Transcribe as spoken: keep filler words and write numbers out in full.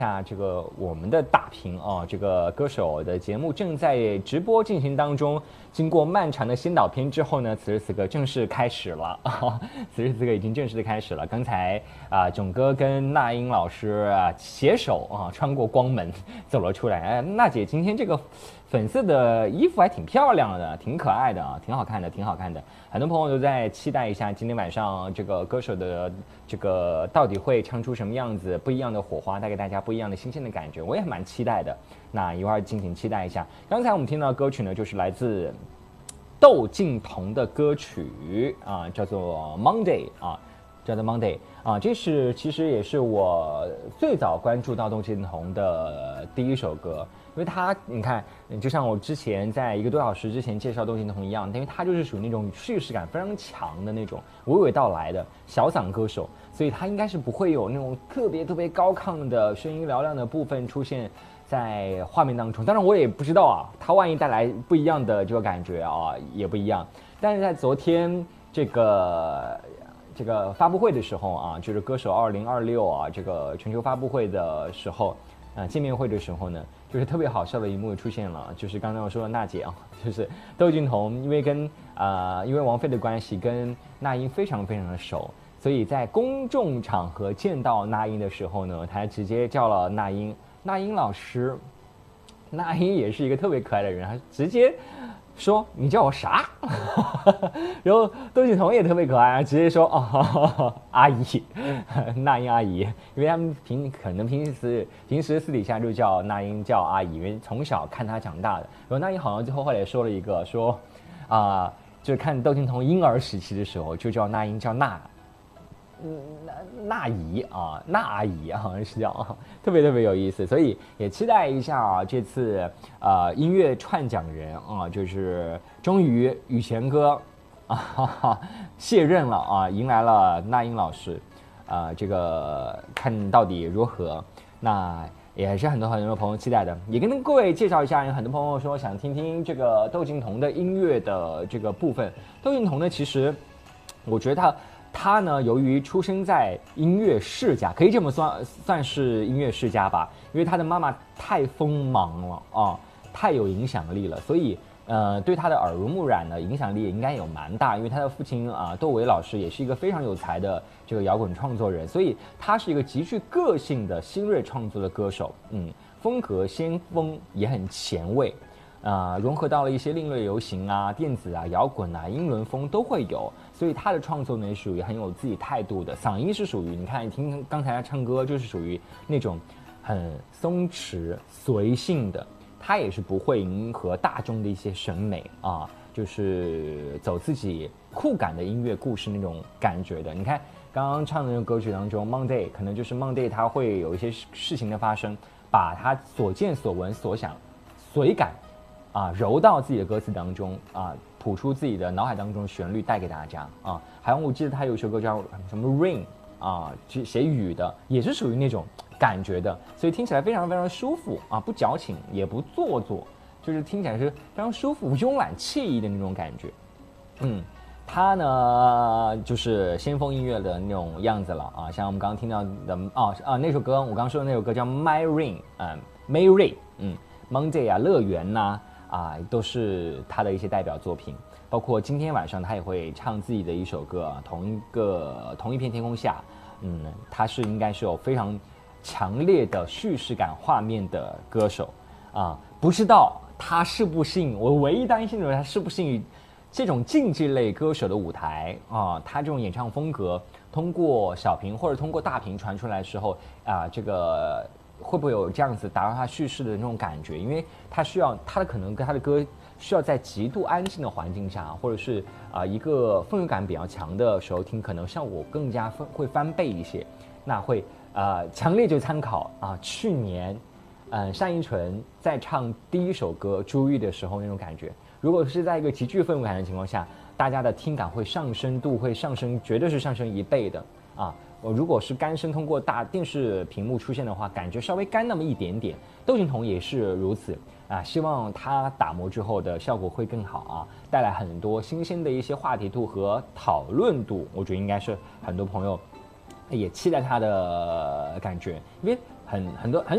下这个我们的大屏啊，这个歌手的节目正在直播进行当中。经过漫长的先导片之后呢，此时此刻正式开始了啊！此时此刻已经正式的开始了。刚才啊，囧哥跟那英老师啊携手啊穿过光门走了出来。哎，娜姐今天这个粉色的衣服还挺漂亮的，挺可爱的啊，挺好看的，挺好看的。很多朋友都在期待一下今天晚上这个歌手的这个到底会唱出什么样子不一样的火花，带给大家不一样的新鲜的感觉，我也蛮期待的。那一会儿敬请期待一下。刚才我们听到的歌曲呢，就是来自窦靖童的歌曲啊，叫做 Monday 啊，叫做 Monday 啊，这是其实也是我最早关注到窦靖童的第一首歌。因为他，你看，就像我之前在一个多小时之前介绍窦靖童一样，因为他就是属于那种叙事感非常强的那种娓娓道来的小嗓歌手，所以他应该是不会有那种特别特别高亢的声音嘹亮的部分出现在画面当中。当然我也不知道啊，他万一带来不一样的这个感觉啊，也不一样。但是在昨天这个这个发布会的时候啊，就是歌手二零二六啊这个全球发布会的时候。啊，见面会的时候呢，就是特别好笑的一幕出现了，就是刚才我说的娜姐啊，就是窦靖童，因为跟啊、呃、因为王菲的关系，跟那英非常非常的熟，所以在公众场合见到那英的时候呢，他直接叫了那英，那英老师，那英也是一个特别可爱的人，他直接说你叫我啥？然后窦靖童也特别可爱，直接说哦，阿姨，那英阿姨，因为他们平可能平时平时私底下就叫那英叫阿姨，因为从小看她长大的。然后那英好像最后后来说了一个说，啊、呃，就是看窦靖童婴儿时期的时候就叫那英叫那。嗯，那那姨啊，那阿姨好像是叫啊，特别特别有意思，所以也期待一下啊，这次呃音乐串讲人啊，就是终于羽泉哥啊哈哈卸任了啊，迎来了那英老师，啊，这个看到底如何？那也是很多很多朋友期待的，也跟各位介绍一下，有很多朋友说想听听这个窦靖童的音乐的这个部分。窦靖童呢，其实我觉得他。他呢，由于出生在音乐世家，可以这么算，算是音乐世家吧。因为他的妈妈太锋芒了啊，太有影响力了，所以呃，对他的耳濡目染呢，影响力也应该有蛮大。因为他的父亲啊，窦唯老师也是一个非常有才的这个摇滚创作人，所以他是一个极具个性的新锐创作的歌手。嗯，风格先锋，也很前卫。啊、呃，融合到了一些另类流行啊、电子啊、摇滚啊、英伦风都会有，所以他的创作呢也属于很有自己态度的，嗓音是属于你看，你听刚才他唱歌就是属于那种很松弛随性的，他也是不会迎合大众的一些审美啊，就是走自己酷感的音乐故事那种感觉的。你看刚刚唱的那个歌曲当中 ，Monday 可能就是 Monday， 他会有一些事情的发生，把他所见所闻所想随感。啊，揉到自己的歌词当中啊，谱出自己的脑海当中旋律带给大家啊。还有我记得他有一首歌叫什么 Rain 啊，写雨的，也是属于那种感觉的，所以听起来非常非常舒服啊，不矫情也不做作，就是听起来是非常舒服、慵懒惬意的那种感觉。嗯，他呢就是先锋音乐的那种样子了啊，像我们刚刚听到的啊啊那首歌，我刚刚说的那首歌叫 My Rain 啊 May Rain 嗯 Monday 啊乐园呐、啊。啊，都是他的一些代表作品，包括今天晚上他也会唱自己的一首歌，同一个同一片天空下，嗯，他是应该是有非常强烈的叙事感画面的歌手啊，不知道他适不适应，我唯一担心的是他适不适应这种竞技类歌手的舞台啊，他这种演唱风格通过小屏或者通过大屏传出来的时候啊，这个。会不会有这样子达到他叙事的那种感觉？因为他需要他的可能跟他的歌需要在极度安静的环境下，或者是啊、呃、一个氛围感比较强的时候听，可能效果更加会翻倍一些。那会呃强烈就参考啊去年，嗯单依纯在唱第一首歌《朱玉》的时候那种感觉。如果是在一个极具氛围感的情况下，大家的听感会上升度会上升，绝对是上升一倍的啊。如果是干声通过大电视屏幕出现的话，感觉稍微干那么一点点。窦靖童也是如此啊，希望他打磨之后的效果会更好啊，带来很多新鲜的一些话题度和讨论度。我觉得应该是很多朋友也期待他的感觉，因为很很多很。